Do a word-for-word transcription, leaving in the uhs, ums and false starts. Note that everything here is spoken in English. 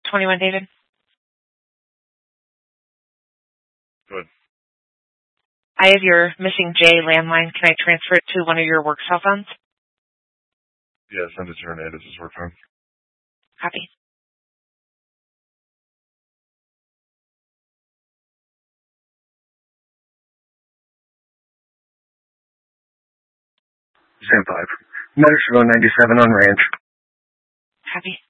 twenty-one, David. Good. I have your missing J landline. Can I transfer it to one of your work cell phones? Yeah, send it to Renee. This is work phone. Copy. Stand five. Medics one ninety-seven on range. Copy.